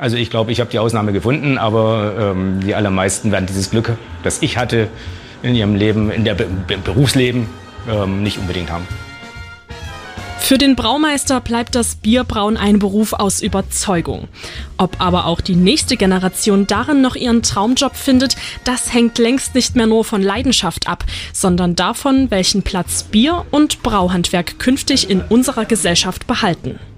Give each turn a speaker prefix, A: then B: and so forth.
A: Also ich glaube, ich habe die Ausnahme gefunden, aber die allermeisten werden dieses Glück, das ich hatte in ihrem Leben, im Berufsleben, nicht unbedingt haben.
B: Für den Braumeister bleibt das Bierbrauen ein Beruf aus Überzeugung. Ob aber auch die nächste Generation darin noch ihren Traumjob findet, das hängt längst nicht mehr nur von Leidenschaft ab, sondern davon, welchen Platz Bier und Brauhandwerk künftig in unserer Gesellschaft behalten.